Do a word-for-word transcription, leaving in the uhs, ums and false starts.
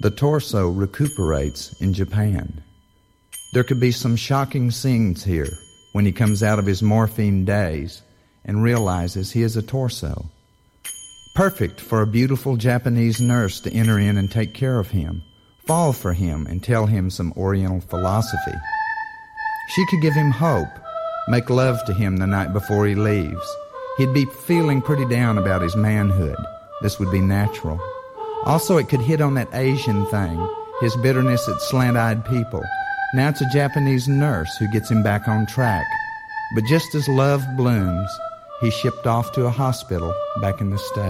The torso recuperates in Japan. There could be some shocking scenes here when he comes out of his morphine daze and realizes he is a torso. Perfect for a beautiful Japanese nurse to enter in and take care of him, fall for him and tell him some Oriental philosophy. She could give him hope, make love to him the night before he leaves. He'd be feeling pretty down about his manhood. This would be natural. Also, it could hit on that Asian thing, his bitterness at slant-eyed people. Now it's a Japanese nurse who gets him back on track. But just as love blooms, he's shipped off to a hospital back in the States.